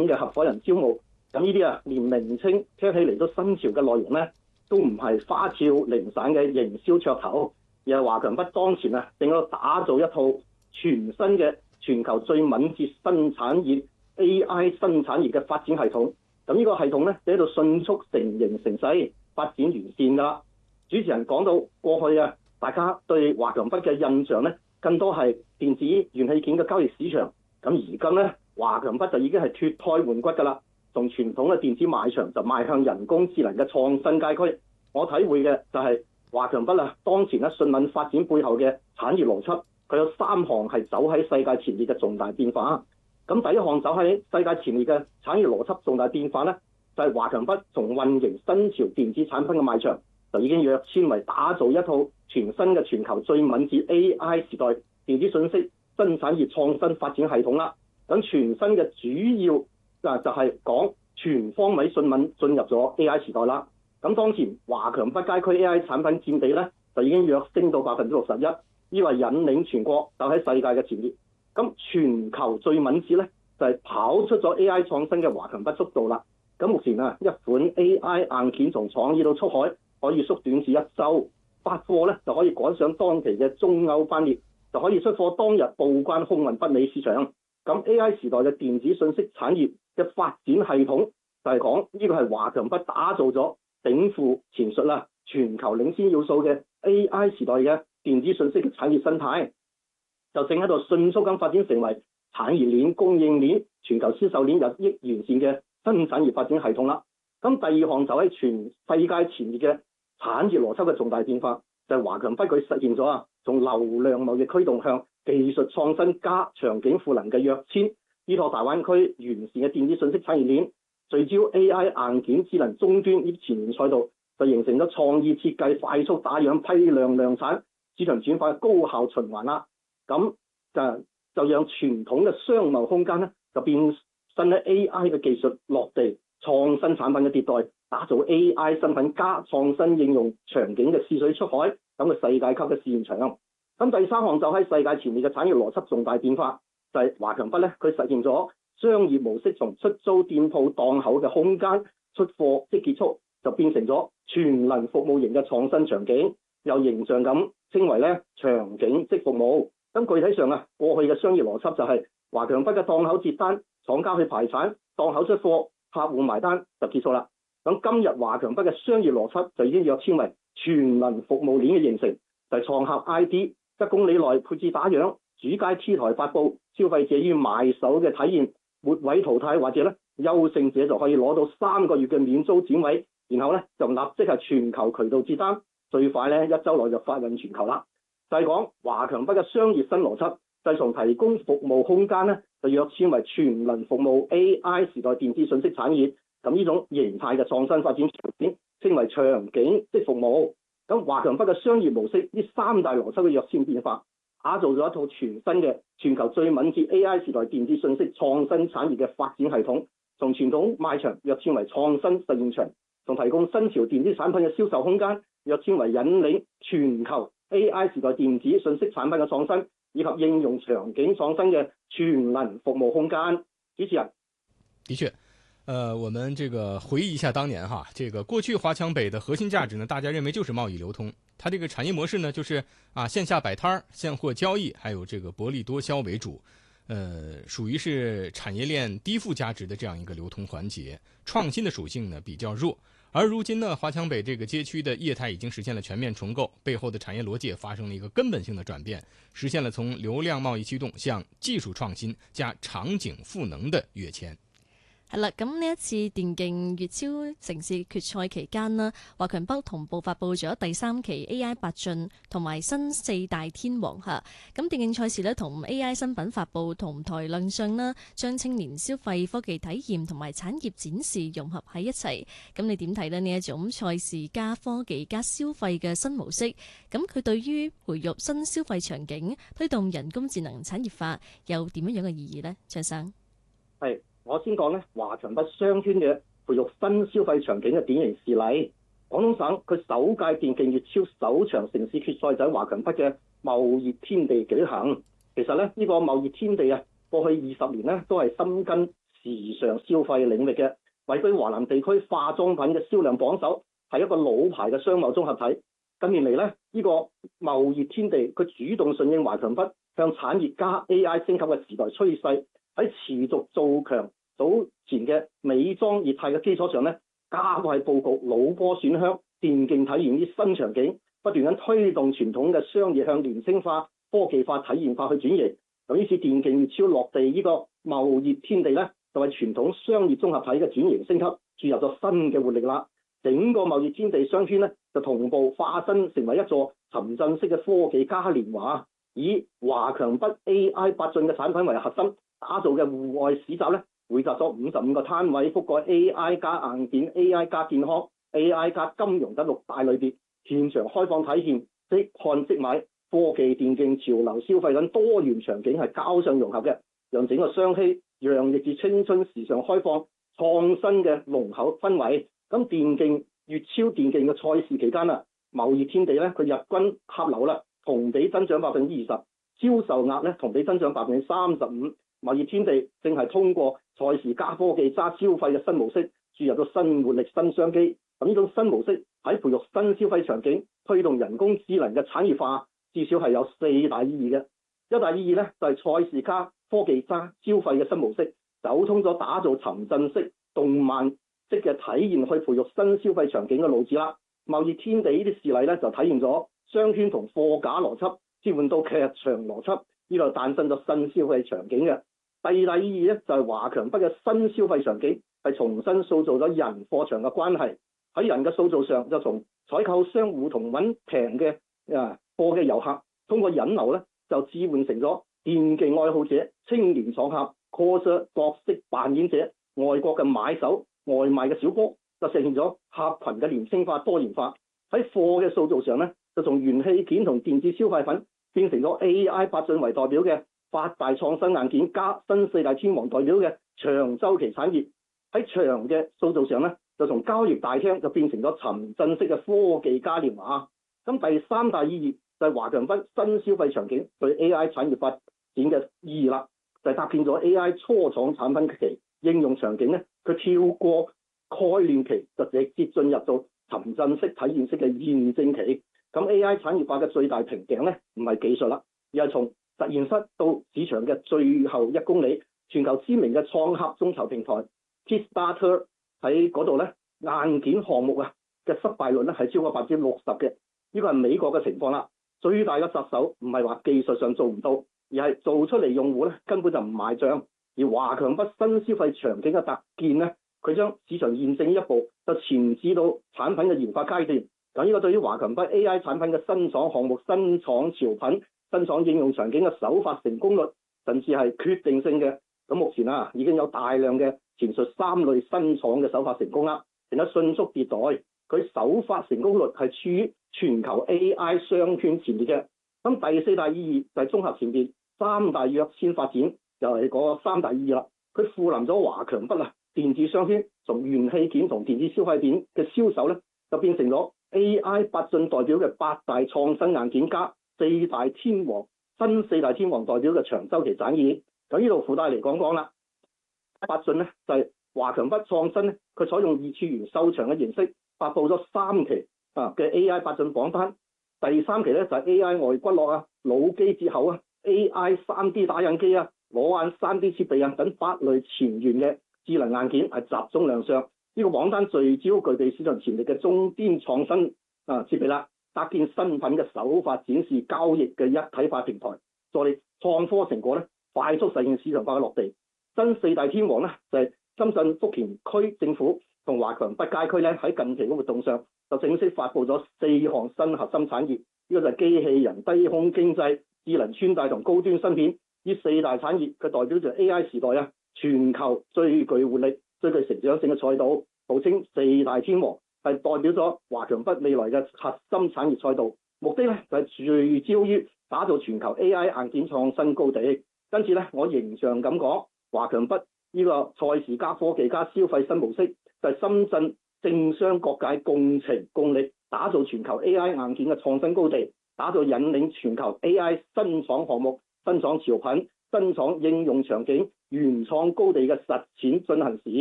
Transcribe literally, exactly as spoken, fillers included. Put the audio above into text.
點嘅合夥人招募。咁呢啲啊，連名稱聽起嚟都新潮嘅內容咧，都唔係花俏零散嘅營銷噱頭，而係華強北當前啊，正喺度打造一套全新嘅全球最敏捷新產業 A I 新產業嘅發展系統。咁呢個系統咧，就喺度迅速成形成勢，發展完善㗎啦。主持人講到過去啊，大家對華強北嘅印象咧，更多係電子元器件嘅交易市場。咁而家咧，華強北就已經係脫胎換骨㗎啦。從傳統嘅電子賣場就邁向人工智能嘅創新街區。我體會嘅就係華強北啊，當前咧迅猛發展背後嘅產業邏輯，佢有三項係走喺世界前列嘅重大變化。咁第一項走喺世界前列嘅產業邏輯重大變化咧，就係華強北從運營新潮電子產品嘅賣場，就已經躍遷為打造一套全新嘅全球最敏捷 A I 時代電子信息新產業創新發展系統啦。咁全新嘅主要啊，就係講全方位迅猛進入咗 A I 時代啦。咁當前華強北街區 A I 產品佔比咧，就已經躍升到百分之六十一，呢個係引領全國走喺世界嘅前列。咁全球最敏捷咧，就係、是、跑出咗 A I 創新嘅華強北速度啦。咁目前啊，一款 A I 硬件從創意到出海可以縮短至一週，發貨咧就可以趕上當期嘅中歐班列，就可以出貨當日報關空運北美市場。咁 A I 時代嘅電子信息產業嘅發展系統就係講呢個係華強北打造咗頂負前述啦，全球領先要素嘅 A I 時代嘅電子信息嘅產業生態，就正喺度迅速咁發展成為產業鏈、供應鏈、全球銷售鏈日益完善嘅新產業發展系統啦。咁第二項就喺全世界前列嘅產業邏輯嘅重大變化，就係華強北佢實現咗啊，從流量貿易驅動向技術創新加場景賦能嘅躍遷，依託大灣區完善嘅電子信息產業鏈，聚焦 A I 硬件智能終端呢啲前沿賽道，就形成咗創意設計快速打樣批量量產市場轉化嘅高效循環啦。咁就就讓傳統嘅商貿空間咧，就變身喺 A I 嘅技術落地、創新產品嘅迭代，打造 A I 新品加創新應用場景嘅試水出海咁嘅世界級嘅試驗場。咁第三項就喺世界前列嘅產業邏輯重大變化，就係、是、華強北咧，佢實現咗商業模式從出租店鋪檔口嘅空間出貨即結束，就變成咗全能服務型嘅創新場景，又形象咁稱為咧場景即服務。咁具體上啊，過去嘅商業邏輯就係華強北嘅檔口接單，廠家去排產，檔口出貨，客戶埋單就結束啦。咁今日華強北嘅商業邏輯就已經躍遷為全能服務鏈嘅形成，就係、是、創客 I D， 一公里內配置打樣，主街 T 台發布，消費者於賣手嘅體驗，末位淘汰或者咧優勝者就可以攞到三個月嘅免租展位，然後咧就立即係全球渠道接單，最快咧一週內就發運全球啦。就係講華強北嘅商業新邏輯，就係從提供服務空間咧，就躍遷為全能服務 A I 時代電子信息產業。咁呢種形態嘅創新發展場景，稱為場景即服務。咁華強北嘅商業模式呢三大邏輯嘅躍遷變化，打造咗一套全新嘅全球最敏捷 A I 時代電子信息創新產業嘅發展系統，從傳統賣場躍遷為創新實驗場，從提供新潮電子產品嘅銷售空間躍遷為引領全球 A I 時代電子信息產品嘅創新以及應用場景創新嘅全能服務空間。主持人， 的確。呃，我們這個回憶一下當年哈，這個過去華強北的核心價值呢，大家認為就是貿易流通。它這個產業模式呢，就是啊線下擺攤兒、現貨交易，還有這個薄利多銷為主，呃，屬於是產業鏈低附加值的這樣一個流通環節。創新的屬性呢比較弱。而如今呢，華強北這個街區的業態已經實現了全面重構，背後的產業邏輯發生了一個根本性的轉變，實現了從流量貿易驅動向技術創新加場景賦能的躍遷。 係啦，咁呢一次電競粵超城市決賽期間呢，華強北同步發布咗第三期 A I 八進同埋新四大天王嚇。咁電競賽事呢，同 A I 新品發布同台亮相啦，將青年消費、科技體驗同埋產業展示融合喺一齊。咁你點睇呢？呢一種賽事加科技加消費嘅新模式，咁佢對於培育新消費場景、推動人工智能產業化有點樣樣嘅意義呢？張生係。我先講咧，華強北商圈嘅培育新消費場景嘅典型事例。廣東省佢首屆電競粵超首場城市決賽就喺華強北嘅貿易天地舉行。其實咧，呢、這個貿易天地啊，過去二十年咧都係深耕時尚消費領域嘅，位居華南地區化妝品嘅銷量榜首，係一個老牌嘅商貿綜合體。近年嚟咧，呢、這個貿易天地佢主動順應華強北向產業加 A I 升級嘅時代趨勢，喺持續做強早前嘅美妝業態嘅基礎上咧，加快佈局腦波選香、電競體驗啲新場景，不斷咁推動傳統嘅商業向年輕化、科技化、體驗化去轉型。咁於是電競月超落地呢個貿易天地咧，就係、是、傳統商業綜合體嘅轉型升級，注入咗新嘅活力啦。整個貿易天地商圈咧，就同步化身成為一座沉浸式嘅科技嘉年華，以華強北 A I 八駿嘅產品為核心打造嘅戶外市集咧，匯集咗五十五個攤位，覆蓋 A I 加硬件、A I 加健康、A I 加金融等六大類別，現場開放體驗，即看即買，科技、電競、潮流消費等多元場景係交相融合嘅，讓整個商禧洋溢住青春時尚開放創新嘅濃厚氛圍。咁電競月超電競嘅賽事期間啊，貿易天地咧佢日均客流啦同比增長百分之二十，銷售額咧同比增長百分之三十五。貿易天地正係通過賽事加科技加消費嘅新模式，注入咗新活力、新商機。咁呢種新模式喺培育新消費場景、推動人工智能嘅產業化，至少係有四大意義嘅。一大意義咧就係、是、賽事加科技加消費嘅新模式，走通咗打造沉浸式動漫式嘅體驗去培育新消費場景嘅路子啦。貿易天地呢啲事例咧就體現咗商圈同貨架邏輯切換到劇場邏輯，呢度誕生咗新消費場景嘅。第二大意義咧就係、是、華強北嘅新消費場景係重新塑造咗人貨場嘅關係。喺人嘅塑造上，就從採購商戶同揾平嘅啊貨嘅遊客，通過引流咧就置換成咗電競愛好者、青年闖客、cos 角色扮演者、外國嘅買手、外賣嘅小哥，就實現咗客群嘅年輕化、多元化。喺貨嘅塑造上咧，就從元器件同電子消費品變成咗 A I 八駿為代表嘅八大創新硬件加新四大天王代表嘅長週期產業。喺場嘅塑造上咧，就從交易大廳就變成咗沉浸式嘅科技嘉年華。咁第三大意義就係華強北新消費場景對 A I 產業發展嘅意義啦，就係、是、搭建咗 A I 初創產品期應用場景咧，佢跳過概念期就直接進入到沉浸式體驗式嘅驗證期。咁 A I 產業化嘅最大瓶頸咧，唔係技術啦，而係從實驗室到市場嘅最後一公里。全球知名嘅創客眾籌平台 Kickstarter 喺嗰度咧，硬件項目啊嘅失敗率咧係超過百分之六十嘅。呢個係美國嘅情況啦。最大嘅殺手唔係話技術上做唔到，而係做出嚟用戶咧根本就唔買帳。而華強北新消費場景嘅搭建咧，佢將市場驗證一步就前置到產品嘅研發階段。咁呢個對於華強北 A I 產品嘅新廠項目、新廠潮品、新廠應用場景嘅首發成功率，甚至係決定性嘅。咁目前啊已經有大量嘅前述三類新廠嘅首發成功啦，並且迅速迭代。佢首發成功率係處於全球 A I 商圈前列嘅。咁第四大意義就係綜合前邊三大躍遷發展，就係嗰三大意義啦。佢富臨咗華強北啊電子商圈，從元器件同電子消費品嘅銷售咧，就變成咗 A I 八駿代表嘅八大創新硬件加四大天王新四大天王代表嘅長週期產業。咁呢度附帶嚟講講啦，八駿咧就係華強北創新咧，佢採用二次元秀場嘅形式發布咗三期啊嘅 A I 八駿榜單。第三期咧就係 A I 外骨骼啊、腦機接口啊、A I 三 D 打印機啊、裸眼三 D 設備啊等八類前沿嘅智能硬件係集中亮相。呢、這個榜單聚焦具備市場潛力嘅中端創新啊設備啦，搭建新品嘅首發展示交易嘅一體化平台，助力創科成果咧快速實現市場化嘅落地。新四大天王咧就係、是、深圳福田區政府同華強北街區咧喺近期嘅活動上就正式發布咗四項新核心產業，呢、這個就係機器人、低空經濟、智能穿戴同高端芯片。呢四大產業佢代表住 A I 時代啊全球最具活力、最具成長性嘅賽道，號稱四大天王，係代表咗華強北未來嘅核心產業賽道。目的咧就係、是、聚焦於打造全球 A I 硬件創新高地。跟住咧，我形象咁講，華強北呢個賽事加科技加消費新模式，就係、是、深圳政商各界共情共力，打造全球 A I 硬件嘅創新高地，打造引領全球 A I 新廠項目、新廠潮品、新廠應用場景、 原創高地嘅實踐進行時。